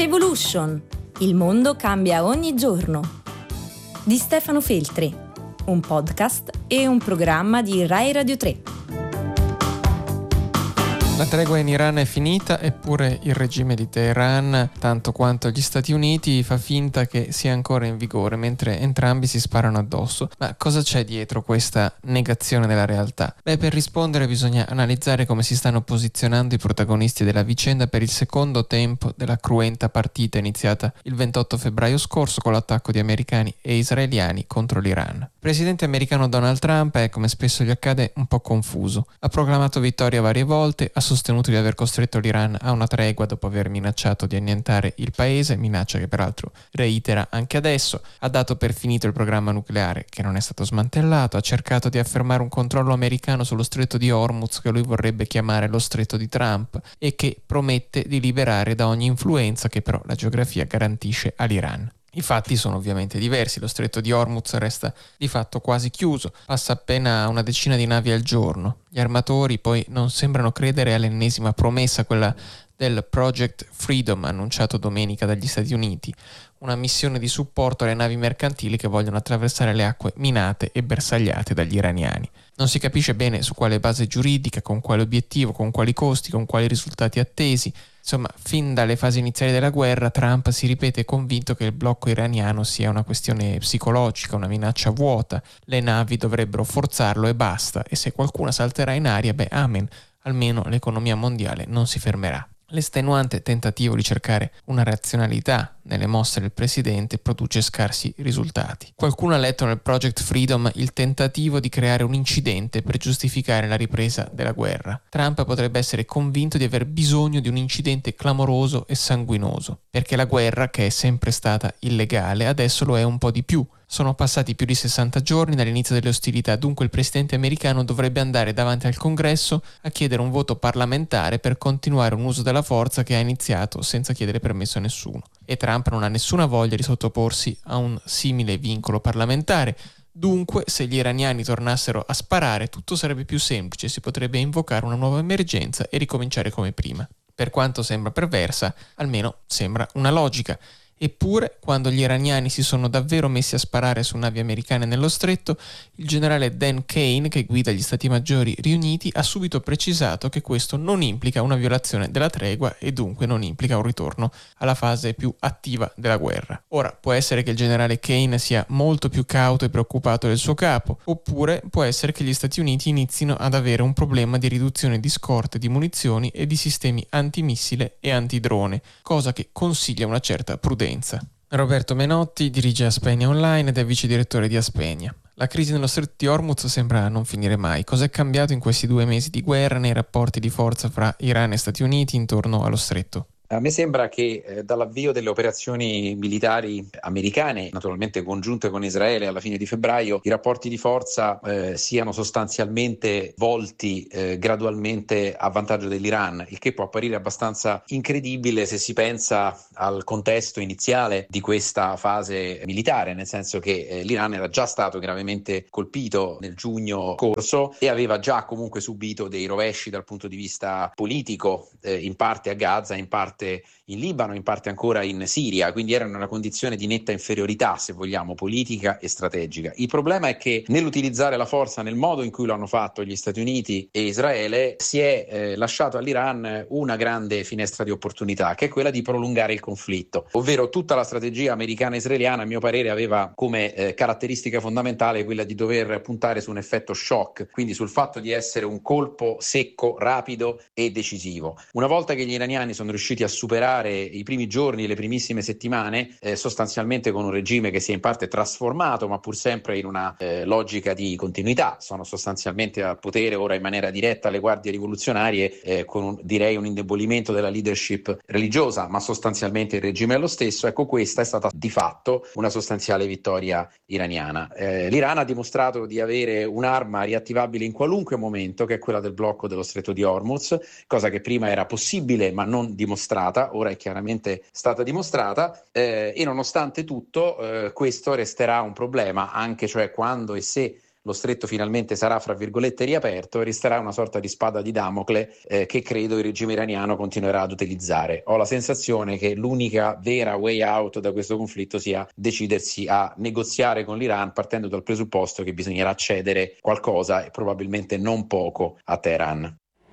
Revolution. Il mondo cambia ogni giorno. Di Stefano Feltri. Un podcast e un programma di Rai Radio 3. La tregua in Iran è finita, eppure il regime di Teheran, tanto quanto gli Stati Uniti, fa finta che sia ancora in vigore, mentre entrambi si sparano addosso. Ma cosa c'è dietro questa negazione della realtà? Per rispondere bisogna analizzare come si stanno posizionando i protagonisti della vicenda per il secondo tempo della cruenta partita iniziata il 28 febbraio scorso con l'attacco di americani e israeliani contro l'Iran. Il presidente americano Donald Trump è, come spesso gli accade, un po' confuso. Ha proclamato vittoria varie volte, ha sostenuto di aver costretto l'Iran a una tregua dopo aver minacciato di annientare il paese, minaccia che peraltro reitera anche adesso, ha dato per finito il programma nucleare che non è stato smantellato, ha cercato di affermare un controllo americano sullo stretto di Hormuz che lui vorrebbe chiamare lo stretto di Trump e che promette di liberare da ogni influenza che però la geografia garantisce all'Iran. I fatti sono ovviamente diversi, lo stretto di Hormuz resta di fatto quasi chiuso, passa appena una decina di navi al giorno. Gli armatori poi non sembrano credere all'ennesima promessa, quella del Project Freedom annunciato domenica dagli Stati Uniti, una missione di supporto alle navi mercantili che vogliono attraversare le acque minate e bersagliate dagli iraniani. Non si capisce bene su quale base giuridica, con quale obiettivo, con quali costi, con quali risultati attesi. Insomma, fin dalle fasi iniziali della guerra, Trump si ripete convinto che il blocco iraniano sia una questione psicologica, una minaccia vuota. Le navi dovrebbero forzarlo e basta, e se qualcuno salterà in aria, amen, almeno l'economia mondiale non si fermerà. L'estenuante tentativo di cercare una razionalità nelle mosse del presidente produce scarsi risultati. Qualcuno ha letto nel Project Freedom il tentativo di creare un incidente per giustificare la ripresa della guerra. Trump potrebbe essere convinto di aver bisogno di un incidente clamoroso e sanguinoso, perché la guerra, che è sempre stata illegale, adesso lo è un po' di più. Sono passati più di 60 giorni dall'inizio delle ostilità, dunque il presidente americano dovrebbe andare davanti al Congresso a chiedere un voto parlamentare per continuare un uso della forza che ha iniziato senza chiedere permesso a nessuno. E Trump non ha nessuna voglia di sottoporsi a un simile vincolo parlamentare. Dunque, se gli iraniani tornassero a sparare, tutto sarebbe più semplice, si potrebbe invocare una nuova emergenza e ricominciare come prima. Per quanto sembra perversa, almeno sembra una logica. Eppure, quando gli iraniani si sono davvero messi a sparare su navi americane nello stretto, il generale Dan Kane, che guida gli Stati Maggiori riuniti, ha subito precisato che questo non implica una violazione della tregua e dunque non implica un ritorno alla fase più attiva della guerra. Ora, può essere che il generale Kane sia molto più cauto e preoccupato del suo capo, oppure può essere che gli Stati Uniti inizino ad avere un problema di riduzione di scorte di munizioni e di sistemi antimissile e antidrone, cosa che consiglia una certa prudenza. Roberto Menotti dirige Aspenia Online ed è vice direttore di Aspenia. La crisi nello stretto di Hormuz sembra non finire mai. Cos'è cambiato in questi 2 mesi di guerra nei rapporti di forza fra Iran e Stati Uniti intorno allo stretto? A me sembra che dall'avvio delle operazioni militari americane, naturalmente congiunte con Israele alla fine di febbraio, i rapporti di forza siano sostanzialmente volti gradualmente a vantaggio dell'Iran, il che può apparire abbastanza incredibile se si pensa al contesto iniziale di questa fase militare, nel senso che l'Iran era già stato gravemente colpito nel giugno scorso e aveva già comunque subito dei rovesci dal punto di vista politico, in parte a Gaza, in parte in Libano, in parte ancora in Siria, quindi era in una condizione di netta inferiorità, se vogliamo, politica e strategica. Il problema è che nell'utilizzare la forza nel modo in cui l'hanno fatto gli Stati Uniti e Israele si è lasciato all'Iran una grande finestra di opportunità, che è quella di prolungare il conflitto, ovvero tutta la strategia americana e israeliana, a mio parere, aveva come caratteristica fondamentale quella di dover puntare su un effetto shock, quindi sul fatto di essere un colpo secco, rapido e decisivo. Una volta che gli iraniani sono riusciti a superare i primi giorni e le primissime settimane, sostanzialmente con un regime che si è in parte trasformato, ma pur sempre in una logica di continuità. Sono sostanzialmente al potere ora in maniera diretta le guardie rivoluzionarie, con direi un indebolimento della leadership religiosa, ma sostanzialmente il regime è lo stesso. Ecco, questa è stata di fatto una sostanziale vittoria iraniana. L'Iran ha dimostrato di avere un'arma riattivabile in qualunque momento, che è quella del blocco dello stretto di Hormuz, cosa che prima era possibile ma non dimostrata, ora è chiaramente stata dimostrata, e nonostante tutto questo resterà un problema, anche cioè quando e se lo stretto finalmente sarà, fra virgolette, riaperto e resterà una sorta di spada di Damocle che credo il regime iraniano continuerà ad utilizzare. Ho la sensazione che l'unica vera way out da questo conflitto sia decidersi a negoziare con l'Iran partendo dal presupposto che bisognerà cedere qualcosa e probabilmente non poco a Teheran.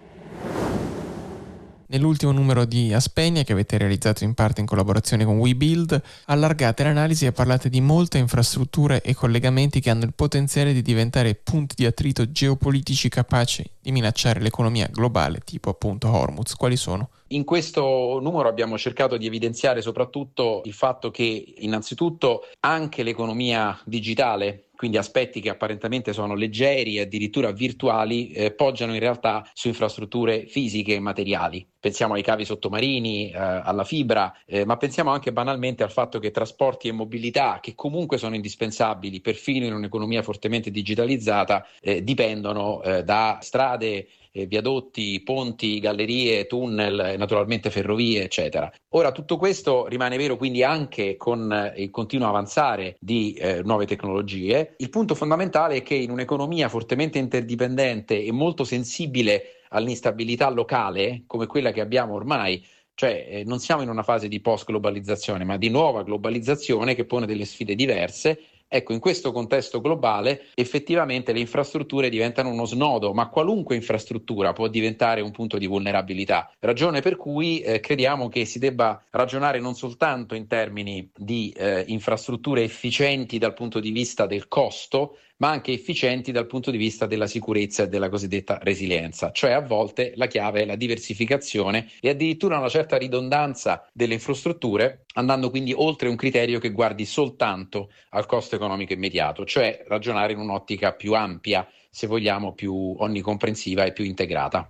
Nell'ultimo numero di Aspegna, che avete realizzato in parte in collaborazione con WeBuild, allargate l'analisi e parlate di molte infrastrutture e collegamenti che hanno il potenziale di diventare punti di attrito geopolitici capaci di minacciare l'economia globale, tipo appunto Hormuz. Quali sono? In questo numero abbiamo cercato di evidenziare soprattutto il fatto che innanzitutto anche l'economia digitale, quindi aspetti che apparentemente sono leggeri e addirittura virtuali, poggiano in realtà su infrastrutture fisiche e materiali. Pensiamo ai cavi sottomarini, alla fibra, ma pensiamo anche banalmente al fatto che trasporti e mobilità, che comunque sono indispensabili perfino in un'economia fortemente digitalizzata, dipendono da strade, viadotti, ponti, gallerie, tunnel, naturalmente ferrovie, eccetera. Ora, tutto questo rimane vero quindi anche con il continuo avanzare di nuove tecnologie. Il punto fondamentale è che in un'economia fortemente interdipendente e molto sensibile all'instabilità locale, come quella che abbiamo ormai, cioè non siamo in una fase di post-globalizzazione, ma di nuova globalizzazione che pone delle sfide diverse. Ecco, in questo contesto globale effettivamente le infrastrutture diventano uno snodo, ma qualunque infrastruttura può diventare un punto di vulnerabilità. Ragione per cui crediamo che si debba ragionare non soltanto in termini di infrastrutture efficienti dal punto di vista del costo, ma anche efficienti dal punto di vista della sicurezza e della cosiddetta resilienza. Cioè a volte la chiave è la diversificazione e addirittura una certa ridondanza delle infrastrutture, andando quindi oltre un criterio che guardi soltanto al costo economico immediato, cioè ragionare in un'ottica più ampia, se vogliamo, più onnicomprensiva e più integrata.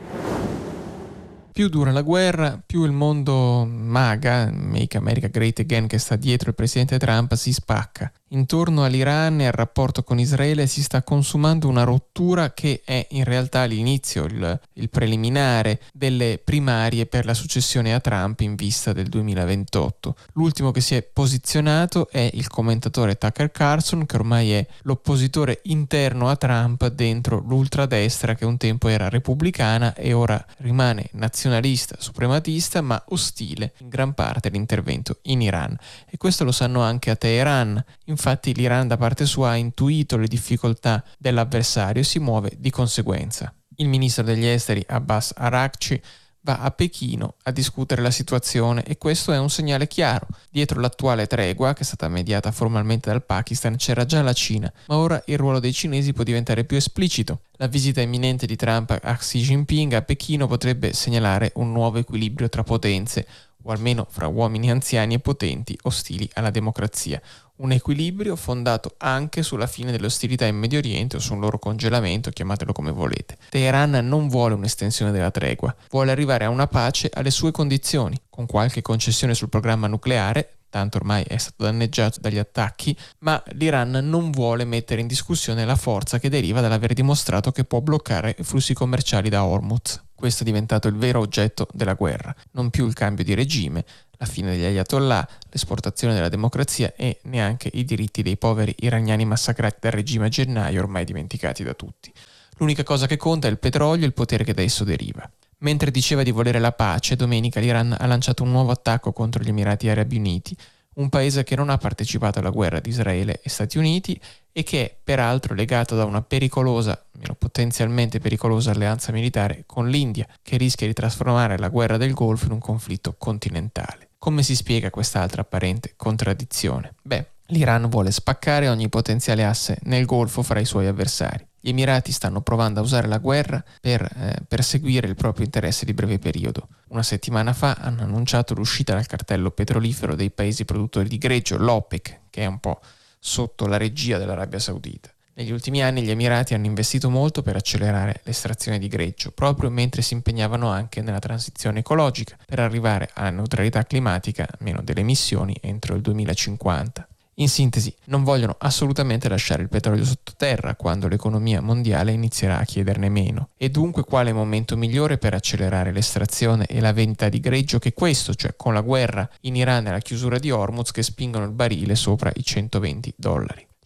Più dura la guerra, più il mondo MAGA, Make America Great Again, che sta dietro il presidente Trump, si spacca. Intorno all'Iran e al rapporto con Israele si sta consumando una rottura che è in realtà l'inizio, il preliminare delle primarie per la successione a Trump in vista del 2028. L'ultimo che si è posizionato è il commentatore Tucker Carlson, che ormai è l'oppositore interno a Trump dentro l'ultradestra che un tempo era repubblicana e ora rimane nazionalista, suprematista, ma ostile in gran parte all'intervento in Iran. E questo lo sanno anche a Teheran. Infatti l'Iran da parte sua ha intuito le difficoltà dell'avversario e si muove di conseguenza. Il ministro degli esteri Abbas Araghchi va a Pechino a discutere la situazione e questo è un segnale chiaro. Dietro l'attuale tregua, che è stata mediata formalmente dal Pakistan, c'era già la Cina, ma ora il ruolo dei cinesi può diventare più esplicito. La visita imminente di Trump a Xi Jinping a Pechino potrebbe segnalare un nuovo equilibrio tra potenze, o almeno fra uomini anziani e potenti ostili alla democrazia. Un equilibrio fondato anche sulla fine delle ostilità in Medio Oriente o su un loro congelamento, chiamatelo come volete. Teheran non vuole un'estensione della tregua, vuole arrivare a una pace alle sue condizioni, con qualche concessione sul programma nucleare, tanto ormai è stato danneggiato dagli attacchi, ma l'Iran non vuole mettere in discussione la forza che deriva dall'aver dimostrato che può bloccare i flussi commerciali da Hormuz. Questo è diventato il vero oggetto della guerra, non più il cambio di regime, la fine degli ayatollah, l'esportazione della democrazia e neanche i diritti dei poveri iraniani massacrati dal regime a gennaio, ormai dimenticati da tutti. L'unica cosa che conta è il petrolio e il potere che da esso deriva. Mentre diceva di volere la pace, domenica l'Iran ha lanciato un nuovo attacco contro gli Emirati Arabi Uniti, un paese che non ha partecipato alla guerra di Israele e Stati Uniti e che è peraltro legato da una pericolosa, almeno potenzialmente pericolosa alleanza militare con l'India, che rischia di trasformare la guerra del Golfo in un conflitto continentale. Come si spiega quest'altra apparente contraddizione? L'Iran vuole spaccare ogni potenziale asse nel Golfo fra i suoi avversari. Gli Emirati stanno provando a usare la guerra per perseguire il proprio interesse di breve periodo. Una settimana fa hanno annunciato l'uscita dal cartello petrolifero dei paesi produttori di greggio, l'OPEC, che è un po' sotto la regia dell'Arabia Saudita. Negli ultimi anni gli Emirati hanno investito molto per accelerare l'estrazione di greggio, proprio mentre si impegnavano anche nella transizione ecologica per arrivare alla neutralità climatica, almeno delle emissioni, entro il 2050. In sintesi, non vogliono assolutamente lasciare il petrolio sottoterra quando l'economia mondiale inizierà a chiederne meno. E dunque quale momento migliore per accelerare l'estrazione e la vendita di greggio che questo, cioè con la guerra in Iran e la chiusura di Hormuz che spingono il barile sopra i $120.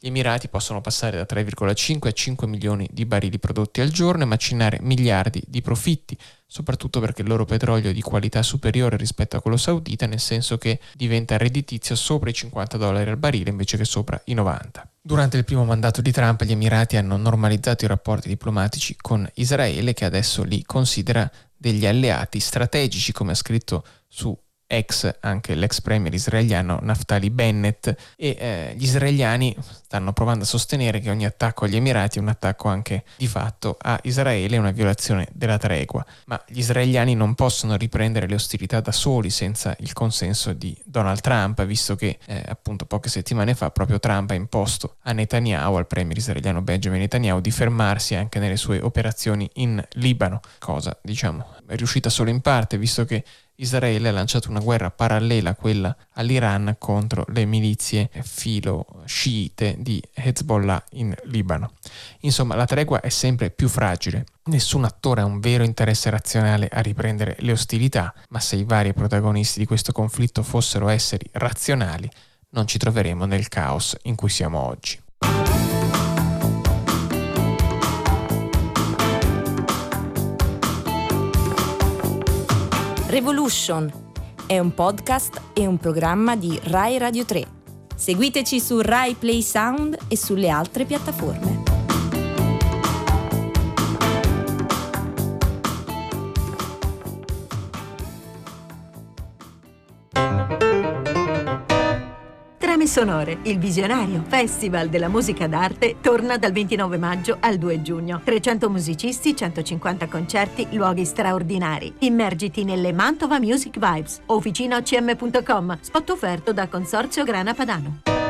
Gli Emirati possono passare da 3,5 a 5 milioni di barili prodotti al giorno e macinare miliardi di profitti, soprattutto perché il loro petrolio è di qualità superiore rispetto a quello saudita, nel senso che diventa redditizio sopra i $50 al barile invece che sopra i 90. Durante il primo mandato di Trump gli Emirati hanno normalizzato i rapporti diplomatici con Israele, che adesso li considera degli alleati strategici, come ha scritto su X anche l'ex premier israeliano Naftali Bennett, e gli israeliani stanno provando a sostenere che ogni attacco agli Emirati è un attacco anche di fatto a Israele, una violazione della tregua, ma gli israeliani non possono riprendere le ostilità da soli senza il consenso di Donald Trump, visto che appunto poche settimane fa proprio Trump ha imposto a Netanyahu, al premier israeliano Benjamin Netanyahu, di fermarsi anche nelle sue operazioni in Libano, cosa è riuscita solo in parte, visto che Israele ha lanciato una guerra parallela a quella all'Iran contro le milizie filo-sciite di Hezbollah in Libano. Insomma, la tregua è sempre più fragile. Nessun attore ha un vero interesse razionale a riprendere le ostilità, ma se i vari protagonisti di questo conflitto fossero esseri razionali, non ci troveremo nel caos in cui siamo oggi. Revolution è un podcast e un programma di Rai Radio 3. Seguiteci su Rai Play Sound e sulle altre piattaforme. Trame sonore, il Visionario, Festival della musica d'arte, torna dal 29 maggio al 2 giugno. 300 musicisti, 150 concerti, luoghi straordinari. Immergiti nelle Mantova Music Vibes. Officinaocm.com, spot offerto da Consorzio Grana Padano.